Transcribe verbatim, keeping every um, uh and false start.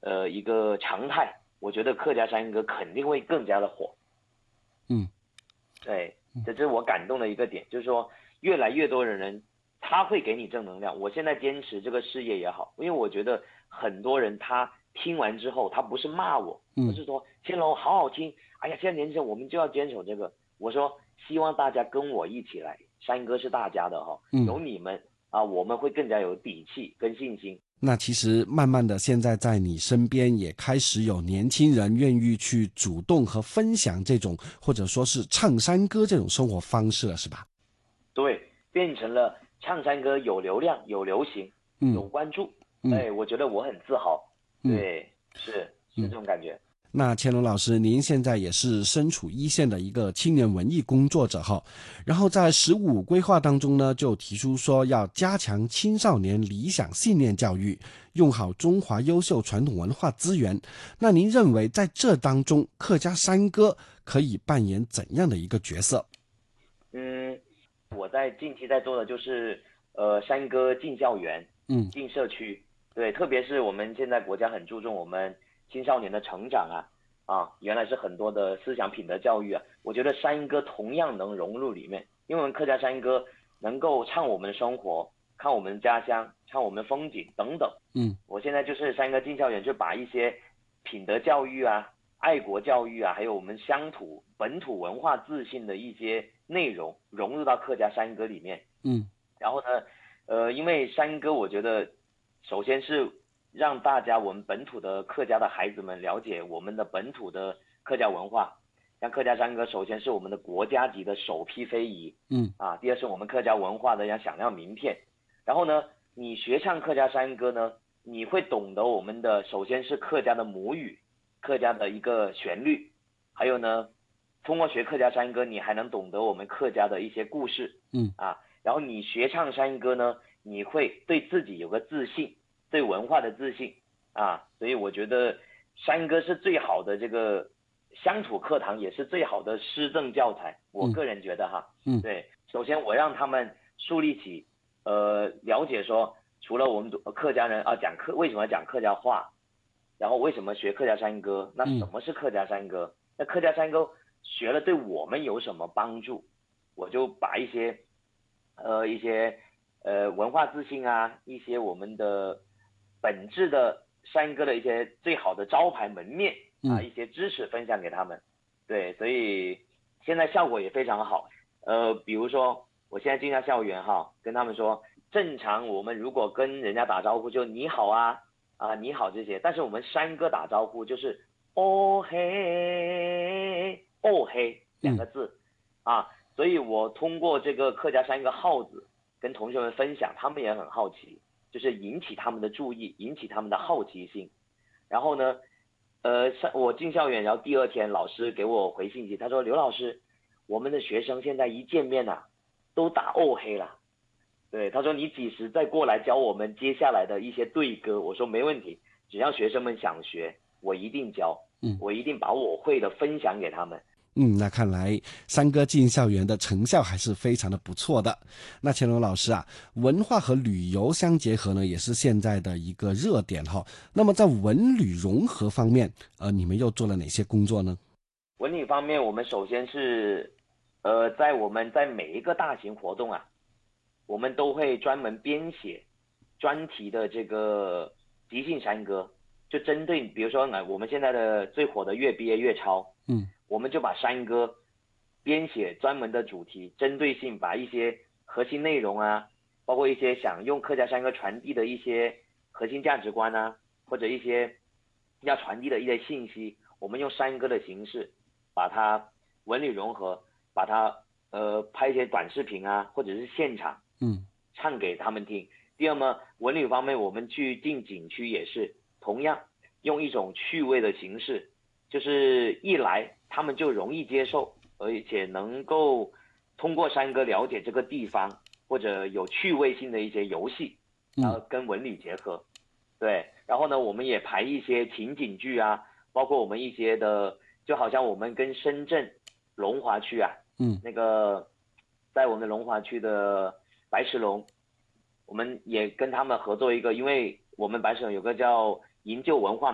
呃一个常态，我觉得客家山歌肯定会更加的火。 嗯对，这是我感动的一个点，就是说越来越多的人他会给你正能量。我现在坚持这个事业也好，因为我觉得很多人他听完之后，他不是骂我，而嗯是说乾隆好好听，哎呀，现在年轻人我们就要坚守这个。我说希望大家跟我一起来，山歌是大家的哈， 嗯。 有你们啊，我们会更加有底气跟信心。 那其实慢慢的，现在在你身边也开始有年轻人愿意去主动和分享这种，或者说是唱山歌这种生活方式了，是吧？ 对，变成了唱山歌有流量、有流行、 嗯有关注。 嗯哎，我觉得我很自豪。 嗯对，是是这嗯。 种感觉。 那乾隆老师，您现在也是身处一线的一个青年文艺工作者哈，然后在“十五”规划当中呢，就提出说要加强青少年理想信念教育，用好中华优秀传统文化资源。那您认为在这当中，客家山歌可以扮演怎样的一个角色？ 嗯，我在近期在做的就是呃山歌进校园、 嗯进社区。对，特别是我们现在国家很注重我们青少年的成长啊啊，原来是很多的思想品德教育啊，我觉得山歌同样能融入里面，因为我们客家山歌能够唱我们的生活，看我们的家乡，唱我们的风景等等。 嗯我现在就是山歌进校园，就把一些品德教育啊、爱国教育啊，还有我们乡土本土文化自信的一些内容融入到客家山歌里面。 嗯然后呢，呃，因为山歌，我觉得首先是让大家我们本土的客家的孩子们了解我们的本土的客家文化。像客家山歌，首先是我们的国家级的首批非遗嗯啊，第二是我们客家文化的要响亮名片。然后呢，你学唱客家山歌呢，你会懂得我们的首先是客家的母语，客家的一个旋律，还有呢，通过学客家山歌，你还能懂得我们客家的一些故事嗯啊。然后你学唱山歌呢，你会对自己有个自信，对文化的自信啊。所以我觉得山歌是最好的这个乡土课堂，也是最好的施政教材。我嗯个人觉得哈， 嗯对，首先我让他们树立起呃了解说，除了我们客家人啊讲客为什么讲客家话，然后为什么学客家山歌，那什嗯么是客家山歌？那客家山歌学了对我们有什么帮助？我就把一些呃一些呃文化自信啊，一些我们的本质的山歌的一些最好的招牌门面啊， 嗯一些知识分享给他们。对，所以现在效果也非常好。呃，比如说我现在进到校园哈，跟他们说，正常我们如果跟人家打招呼就你好啊啊你好这些，但是我们山歌打招呼就是哦嘿哦嘿两个嗯字啊。所以我通过这个客家山歌号子跟同学们分享，他们也很好奇，就是引起他们的注意，引起他们的好奇心。然后呢，呃，我进校园，然后第二天老师给我回信息，他说刘老师，我们的学生现在一见面啊，都打哦嘿了。对，他说你几时再过来教我们接下来的一些对歌？我说没问题，只要学生们想学，我一定教， 嗯。 我一定把我会的分享给他们。 嗯，那看来山歌进校园的成效还是非常的不错的。那乾隆老师啊，文化和旅游相结合呢，也是现在的一个热点哈。那么在文旅融合方面，呃，你们又做了哪些工作呢？ 文旅方面，我们首先是，呃，在我们在每一个大型活动啊，我们都会专门编写专题的这个即兴山歌，就针对比如说呢，我们现在的最火的越憋越超， 嗯我们就把山歌编写专门的主题，针对性把一些核心内容啊，包括一些想用客家山歌传递的一些核心价值观啊，或者一些要传递的一些信息，我们用山歌的形式把它文旅融合，把它呃拍一些短视频啊，或者是现场嗯唱给他们听。第二呢，文旅方面我们去进景区也是同样用一种趣味的形式，就是一来他们就容易接受，而且能够通过山歌了解这个地方，或者有趣味性的一些游戏，然嗯后跟文旅结合。对，然后呢，我们也排一些情景剧啊，包括我们一些的，就好像我们跟深圳龙华区啊， 嗯那个在我们的龙华区的白石龙，我们也跟他们合作一个，因为我们白石龙有个叫营救文化